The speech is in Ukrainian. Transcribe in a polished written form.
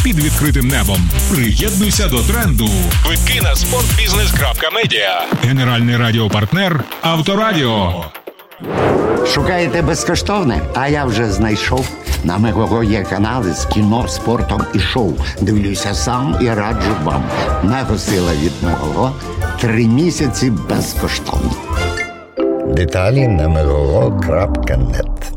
під відкритим небом. Приєднуйся до тренду. Квитки на sportbusiness.media. Генеральний радіопартнер Авторадіо. Шукаєте безкоштовне? А я вже знайшов. На Мегого є канали з кіно, спортом і шоу. Дивлюся сам і раджу вам. Мегосила від Мегого. 3 місяці безкоштовно. Деталі на megogo.net.